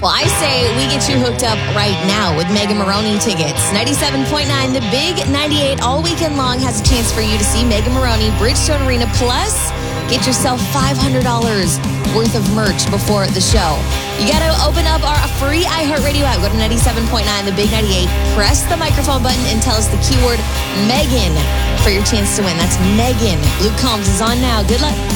Well, I say we get you hooked up right now with Megan Moroney tickets. 97.9, the Big 98 all weekend long has a chance for you to see Megan Moroney, Bridgestone Arena. Plus, get yourself $500 worth of merch before the show. You got to open up our free iHeartRadio app. Go to 97.9, the Big 98. Press the microphone button and tell us the keyword Megan for your chance to win. That's Megan. Luke Combs is on now. Good luck.